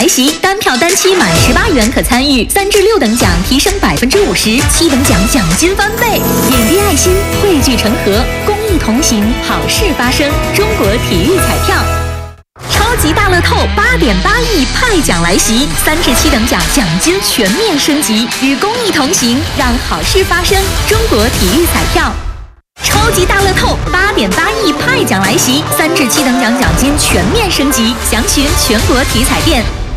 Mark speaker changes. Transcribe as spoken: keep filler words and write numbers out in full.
Speaker 1: 袭，单票单期满十八元可参与，三至六等奖提升百分之五十，七等奖奖金翻倍。点滴爱心，汇聚成河，公益同行，好事发生。中国体育彩票。超级大乐透八点八亿派奖来袭，三至七等奖奖金全面升级，与公益同行，让好事发生。中国体育彩票。超级大乐透八点八亿派奖来袭，三至七等奖奖金全面升级，详询全国体彩店。